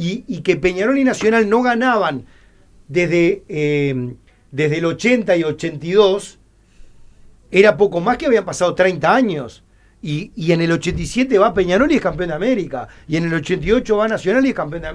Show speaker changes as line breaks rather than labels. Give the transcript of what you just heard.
y que Peñarol y Nacional no ganaban desde el 80 y 82, era poco más que habían pasado 30 años. Y en el 87 va Peñarol y es campeón de América. Y en el 88 va Nacional y es campeón de América.